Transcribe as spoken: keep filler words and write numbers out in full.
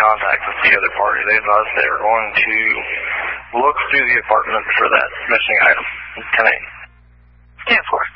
contact with the other party. They advised they were going to look through the apartment for that missing item. ten eight. ten four.